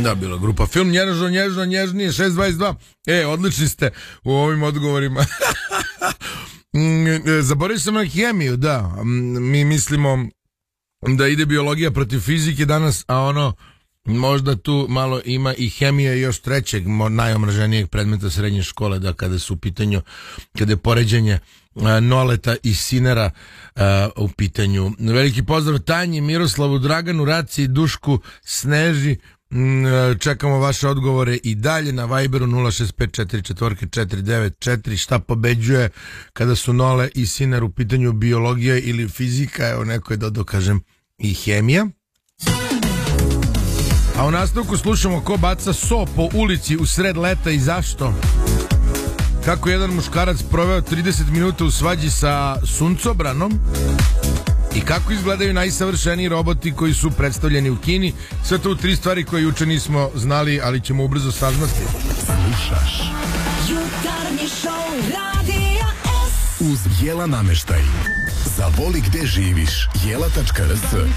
Da, bila grupa Film, nježno, nježno, nježnije, 622. Odlični ste u ovim odgovorima. Zaboravio sam na hemiju, da. Mi mislimo da ide biologija protiv fizike danas, a ono, možda tu malo ima i hemije još trećeg, najomraženijeg predmeta srednje škole, da kada su u pitanju, kada je poređenje Noleta i Sinera u pitanju. Veliki pozdrav Tanji, Miroslavu, Draganu, Raci, Dušku, Sneži. Čekamo vaše odgovore i dalje na Viberu 065449494. Šta pobeđuje kada su Nole i Siner u pitanju biologija ili fizika? Evo, neko je dodao, kažem, i hemija. A u nastavku slušamo ko baca so po ulici u sred leta i zašto. Kako jedan muškarac proveo 30 minuta u svađi sa suncobranom i kako izgledaju najsavršeniji roboti koji su predstavljeni u Kini. Sve to u 3 stvari koje juče nismo znali, ali ćemo ubrzo saznati. Slušaš Jutarnji šou Radija S uz Jela namještaj. Zavoli gde živiš, jela.rs.